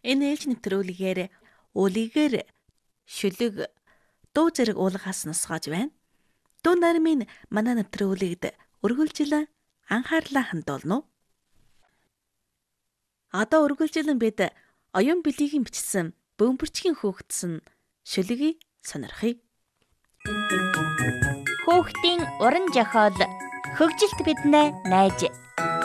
Энэ ээлж нэвтрүүлгээр үлигээр шүлэг дуу зэрэг уулгаас нусгаж байна. Дуу нармын манай нэвтрүүлэгд үргэлжлэн анхаарлаа хандуулна уу? Одоо үргэлжлэн бид оюун билигийн бичсэн бөмбөрчгийн хөөгдсөн шүлгийг сонирхъя. Хөөгтийн уран зохиол хөгжилт биднээ найж.